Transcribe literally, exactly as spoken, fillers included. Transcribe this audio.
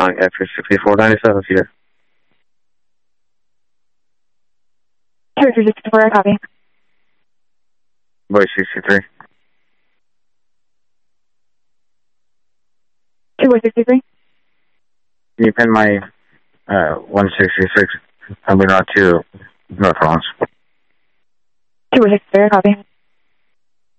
calling F sixty-four ninety-seven here. two three sixty-four, I copy. Boy sixty-three. two boy sixty-three. Can you pin my uh, one sixty-six coming out to North Orleans? two boy sixty-three, I copy.